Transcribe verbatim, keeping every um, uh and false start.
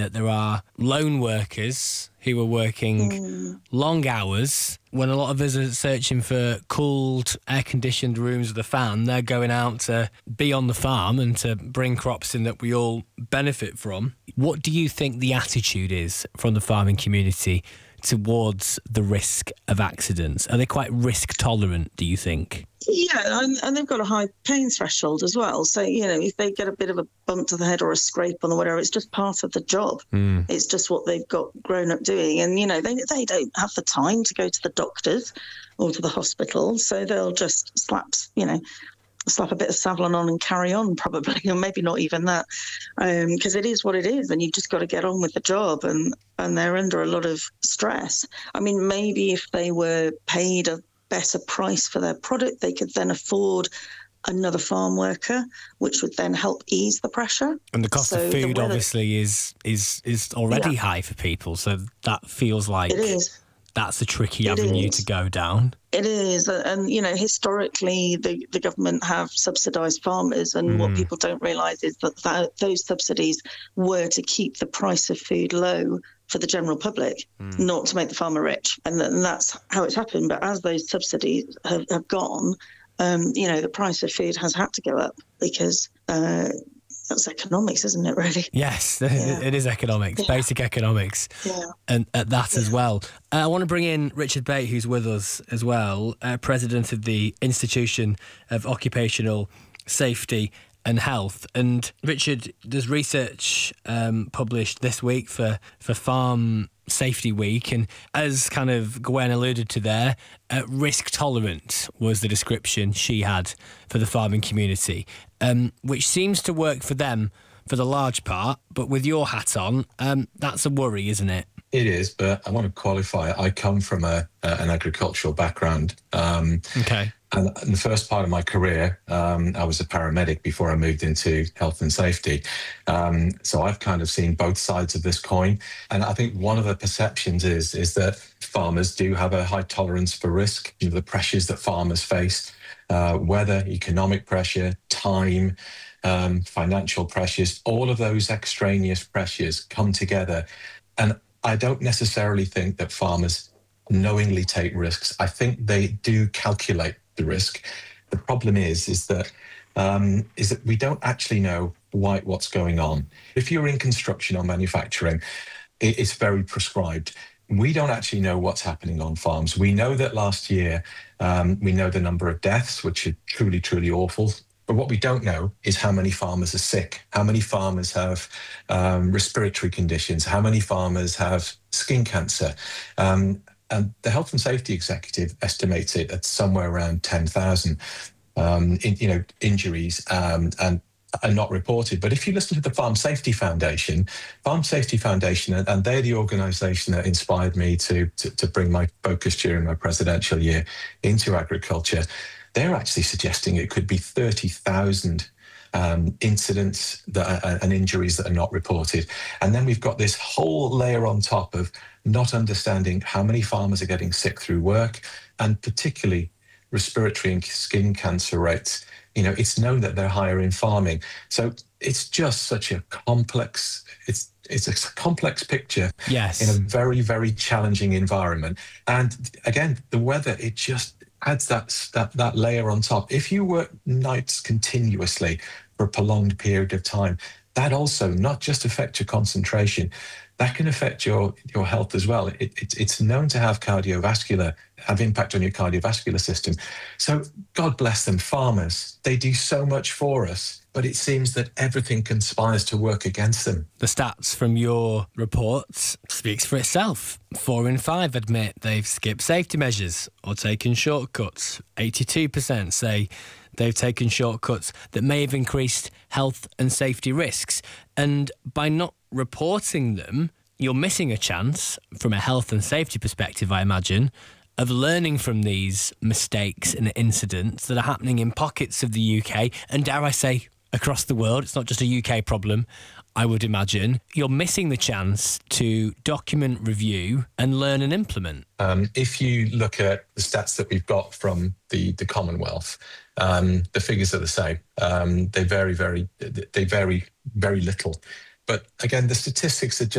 that there are lone workers who are working mm. long hours. When a lot of us are searching for cooled, air-conditioned rooms with a fan, they're going out to be on the farm and to bring crops in that we all benefit from. What do you think the attitude is from the farming community towards the risk of accidents? Are they quite risk tolerant, do you think? Yeah, and, and they've got a high pain threshold as well. So, you know, if they get a bit of a bump to the head or a scrape on the whatever, it's just part of the job. Mm. It's just what they've got grown up doing. And, you know, they they don't have the time to go to the doctors or to the hospital. So they'll just slap, you know, slap a bit of Savlon on and carry on, probably, or maybe not even that, because um, it is what it is, and you've just got to get on with the job, and, and they're under a lot of stress. I mean, maybe if they were paid a better price for their product, they could then afford another farm worker, which would then help ease the pressure. And the cost so of food, weather, obviously, is is is already yeah. high for people, so that feels like it is. That's a tricky it avenue is. to go down. It is. And, you know, historically, the, the government have subsidised farmers. And mm. what people don't realise is that, that those subsidies were to keep the price of food low for the general public, mm. not to make the farmer rich. And, and that's how it's happened. But as those subsidies have, have gone, um, you know, the price of food has had to go up because... Uh, That's economics, isn't it, really? Yes, yeah. It is economics, yeah. basic economics, yeah. and at that yeah. as well. Uh, I want to bring in Richard Bate, who's with us as well, uh, president of the Institution of Occupational Safety and Health. And Richard, there's research um, published this week for, for Farm Safety Week, and as kind of Gwen alluded to there, uh, risk tolerant was the description she had for the farming community, um, which seems to work for them for the large part, but with your hat on, um, that's a worry, isn't it? It is, but I want to qualify it. I come from a, a an agricultural background. Um, okay. And in the first part of my career, um, I was a paramedic before I moved into health and safety. Um, so I've kind of seen both sides of this coin. And I think one of the perceptions is, is that farmers do have a high tolerance for risk. You know, the pressures that farmers face, uh, weather, economic pressure, time, um, financial pressures, all of those extraneous pressures come together. And I don't necessarily think that farmers knowingly take risks. I think they do calculate the risk. The problem is, is that um, is that we don't actually know why what's going on. If you're in construction or manufacturing, it, it's very prescribed. We don't actually know what's happening on farms. We know that last year, um, we know the number of deaths, which are truly, truly awful. But what we don't know is how many farmers are sick, how many farmers have um, respiratory conditions, how many farmers have skin cancer. Um, And the Health and Safety Executive estimates it at somewhere around ten thousand, um, in, you know, injuries um, and are not reported. But if you listen to the Farm Safety Foundation, Farm Safety Foundation, and, and they're the organisation that inspired me to, to to bring my focus during my presidential year into agriculture, they're actually suggesting it could be thirty thousand Um, incidents that are, and injuries that are not reported. And then we've got this whole layer on top of not understanding how many farmers are getting sick through work, and particularly respiratory and skin cancer rates. You know, it's known that they're higher in farming. So it's just such a complex, it's it's a complex picture yes. in a very, very challenging environment. And again, the weather, it just adds that, that, that layer on top. If you work nights continuously for a prolonged period of time, that also not just affects your concentration, that can affect your, your health as well. It, it, it's known to have cardiovascular, have impact on your cardiovascular system. So God bless them, farmers. They do so much for us, but it seems that everything conspires to work against them. The stats from your report speaks for itself. Four in five admit they've skipped safety measures or taken shortcuts. eighty-two percent say they've taken shortcuts that may have increased health and safety risks. And by not reporting them, you're missing a chance, from a health and safety perspective, I imagine, of learning from these mistakes and incidents that are happening in pockets of the U K, and dare I say, across the world. It's not just a U K problem, I would imagine. You're missing the chance to document, review, and learn and implement. Um, if you look at the stats that we've got from the, the Commonwealth, um, the figures are the same. Um, they vary, very, they vary very little. But again, the statistics are just